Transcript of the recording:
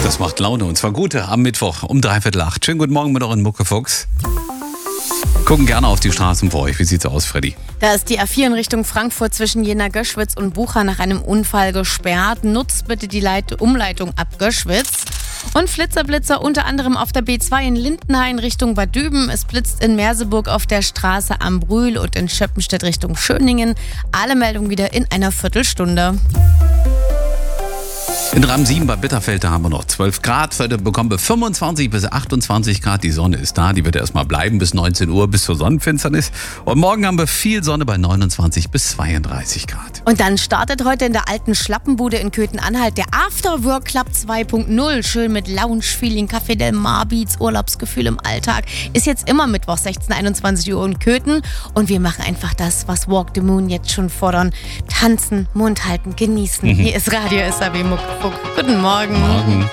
Das macht Laune und zwar gute am Mittwoch um 7:45. Schönen guten Morgen mit euren Muckefuchs. Gucken gerne auf die Straßen vor euch. Wie sieht's aus, Freddy? Da ist die A4 in Richtung Frankfurt zwischen Jena-Göschwitz und Bucha nach einem Unfall gesperrt. Nutzt bitte die Umleitung ab Göschwitz. Und Flitzer unter anderem auf der B2 in Lindenhain Richtung Bad Düben. Es blitzt in Merseburg auf der Straße am Brühl und in Schöppenstedt Richtung Schöningen. Alle Meldungen wieder in einer Viertelstunde. In Ram7 bei Bitterfeld, da haben wir noch 12 Grad. Heute bekommen wir 25 bis 28 Grad. Die Sonne ist da, die wird erstmal bleiben bis 19 Uhr, bis zur Sonnenfinsternis. Und morgen haben wir viel Sonne bei 29 bis 32 Grad. Und dann startet heute in der alten Schlappenbude in Köthen-Anhalt der Afterwork Club 2.0. Schön mit Lounge-Feeling, Café Del Mar Beats, Urlaubsgefühl im Alltag. Ist jetzt immer Mittwoch 16, 21 Uhr in Köthen. Und wir machen einfach das, was Walk the Moon jetzt schon fordern. Tanzen, Mund halten, genießen. Hier ist Radio SAW Muckefuck. Guten Morgen. Morgen.